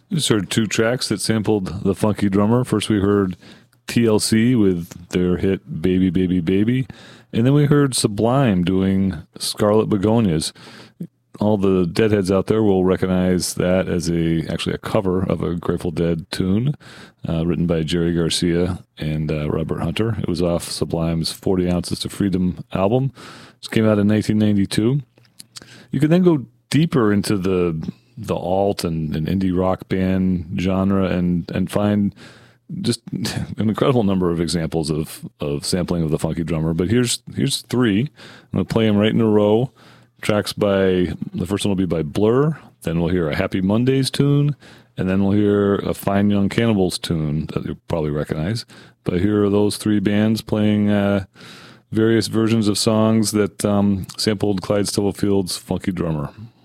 We just heard two tracks that sampled the Funky Drummer. First, we heard TLC with their hit Baby, Baby, Baby. And then we heard Sublime doing Scarlet Begonias. All the Deadheads out there will recognize that as actually a cover of a Grateful Dead tune written by Jerry Garcia and Robert Hunter. It was off Sublime's 40 Ounces to Freedom album. It came out in 1992. You can then go deeper into the alt and indie rock band genre and find just an incredible number of examples of sampling of the Funky Drummer. But here's three. I'm going to play them right in a row. Tracks by, the first one will be by Blur, then we'll hear a Happy Mondays tune, and then we'll hear a Fine Young Cannibals tune that you'll probably recognize. But here are those three bands playing various versions of songs that sampled Clyde Stubblefield's Funky Drummer.